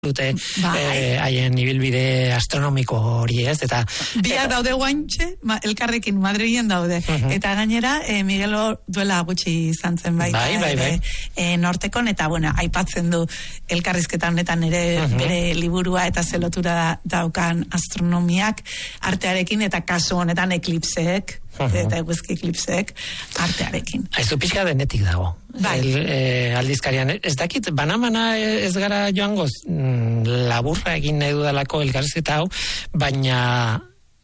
dute haien ibilbide astronomiko hori, ez? Eta biak daude guantxe, elkarrekin Madrilen daude. Eta gainera, Miguel duela gutxi izan zen baita. Bai. Nortekon, eta bueno, aipatzen du elkarrizketa honetan ere bere liburua eta zelotura daukan astronomiak artearekin, eta kasu honetan eklipseek, eta eguzki eklipseek artearekin. Aizu pixka denetik dago. Aldizkarian, ez dakit, banamana ez gara joangoz, laburra egin nahi dudalako elkarrizketa hau, baina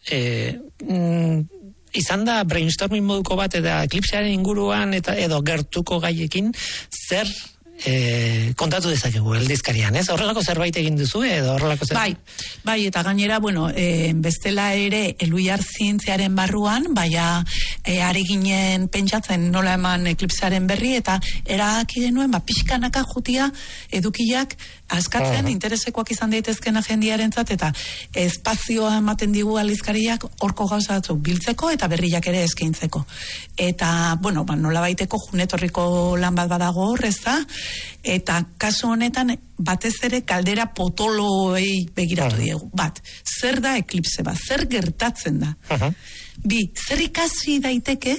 izan da brainstorming moduko bat eta eklipsearen inguruan edo gertuko gaiekin zer kontatu dezakegu aldizkarian, ez? Horrelako zerbait egin duzu edo horrelako zerbait? Bai, eta gainera, bueno, bestela ere Eluiar zientziaren barruan, baina ari ginen pentsatzen nola eman eklipsearen berri, eta erabaki genuen, pixkanaka jutia edukiak askatzen, interesekoak izan daitezkena jendiarentzat, eta espazioa ematen digu aldizkariak horko gauza batzuk biltzeko eta berriak ere eskaintzeko. Eta, bueno, nola baiteko junetorriko lan bat badago horreza, eta kasu honetan batez ere kaldera potoloei begiratu diegu. Bat, zer da eklipse bat? Zer gertatzen da? Bi, zer ikasi daiteke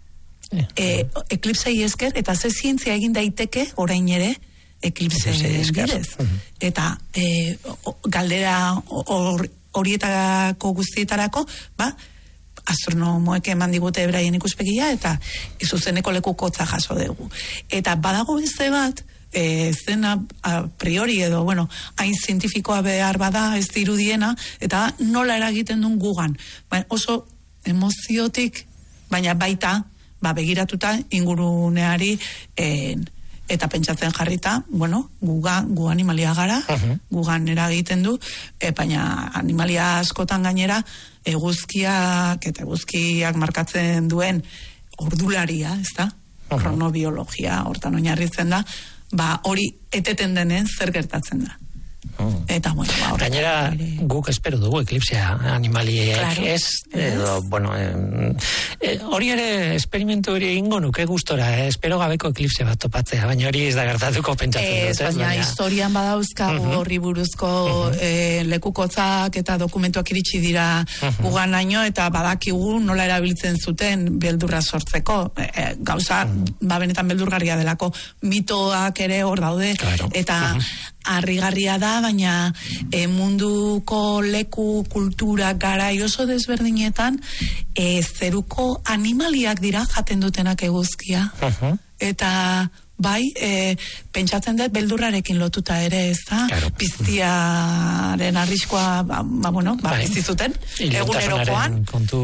eklipsei esker, eta zer zientzia egin daiteke orain ere eklipse bidez. Eta galdera horietako guztietarako, astronomoek eman digute beraien ikuspegia, eta zuzeneko lekukotza jaso dugu. Eta badago beste bat, zena a priori edo, bueno, hain zientifikoa behar bada ez dirudiena, eta nola eragiten duen gugan. Oso emoziotik, baina baita, begiratuta inguruneari eta pentsatzen jarrita, bueno, gu animalia gara, gugan eragiten du, baina animalia askotan gainera, eguzkiak eta eguzkiak markatzen duen ordularia, ez da? Kronobiologia, hortan oinarritzen da, hori eteten denen zer gertatzen da. Eta, bueno, gainera, guk espero dugu eklipsea animaliek, ez? Bueno, hori ere esperimentu hori egingo nuke gustora, espero gabeko eklipse bat topatzea, baina hori ez da gertatuko pentsatzen dut, ez? Baina historian badauzkagu horri buruzko lekukotzak eta dokumentuak iritsi dira guganaino, eta badakigu nola erabiltzen zuten beldurra sortzeko. Gauza, benetan beldurgarria delako, mitoak ere hor daude, eta harrigarria da, baina munduko leku, kultura, garai oso desberdinetan zeruko animaliak dira jaten dutenak eguzkia. Eta pentsatzen dut beldurrarekin lotuta ere, ez da? Piztiaren arriskoa, bizi zuten, egunerokoan,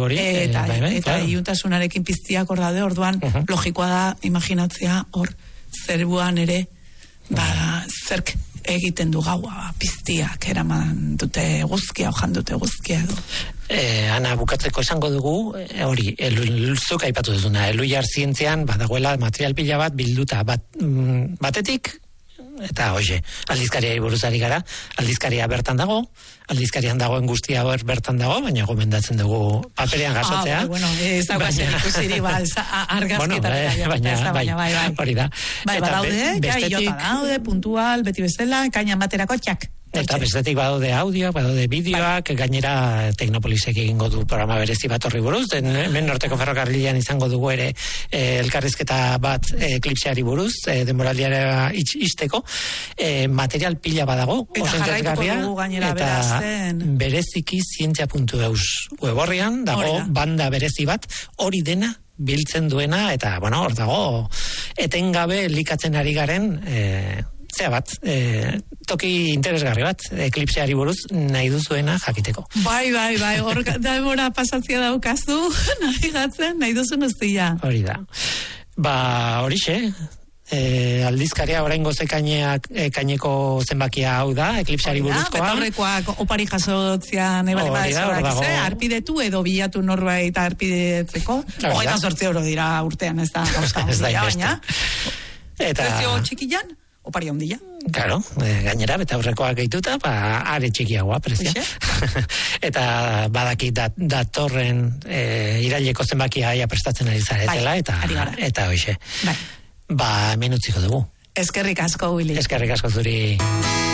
eta iuntasunarekin piztiak hor daude, orduan logikoa da imaginatzea hor zeruan ere zerk egiten du gaua, piztiak eraman dute eguzkia, ojan dute eguzkia edo. Ana, bukatzeko esango dugu, hori, zuk aipatu duzuna, Eluiar zientzian badagoela material pila bat bilduta, batetik, eta hoxe, aldizkariari buruzari gara, aldizkaria bertan dago, aldizkarian dagoen guztia bertan dago, baina gomendatzen dugu paperean jasotzea. Ez daukazen ikusiri, argazkietan. Baina, hori da. Badaude, jota daude, puntual, beti bezala, kaina baterako txak. Eta bestetik badaude audioak, badaude bideoak, gainera Teknopolisek egingo du programa berezi bat horri buruz, hemen Norteko Ferrokarrilean izango dugu ere elkarrizketa bat eklipseari buruz, denboraldiara izteko, material pila badago, eta jarraituko dugu gainera berazten. Bereziki zientzia.eus weborrian dago banda berezi bat, hori dena biltzen duena, eta hor dago etengabe likatzen ari garen toki interesgarri bat, eklipseari buruz nahi duzuena jakiteko. Bai, hor demora pasatzea daukazu, nahi duzu guztia. Hori da. Horixe, aldizkaria oraingo ekaineko zenbakia hau da, eklipseari buruzkoa. Eta horrekoak opari jasotzea arpidetu edo bilatu norbait arpidetzeko, 28 euro dira urtean, ez da, baina. Prezio txikian, opari ondila. Claro, gainera, beta aurrekoak gehituta, are txikiagoa prezia. Eta badakit datorren iraileko zenbakia aia prestatzen ari zaretela, eta hoxe. Hemen utziko dugu. Eskerrik asko, Willy. Eskerrik asko zuri.